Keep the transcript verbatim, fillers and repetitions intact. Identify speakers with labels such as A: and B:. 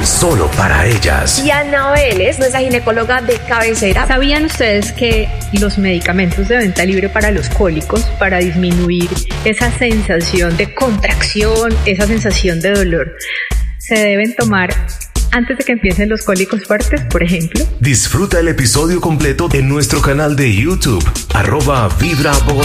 A: solo para ellas.
B: Y Ana Vélez, nuestra ginecóloga de cabecera.
C: ¿Sabían ustedes que los medicamentos de venta libre para los cólicos, para disminuir esa sensación de contracción, esa sensación de dolor, se deben tomar antes de que empiecen los cólicos fuertes, por ejemplo?
A: Disfruta el episodio completo en nuestro canal de YouTube, arroba Vibra Bogotá.